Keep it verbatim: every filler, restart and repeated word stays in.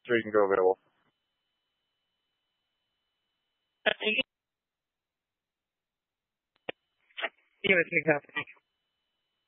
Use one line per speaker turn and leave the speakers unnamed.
so you can go available.
You would pick up.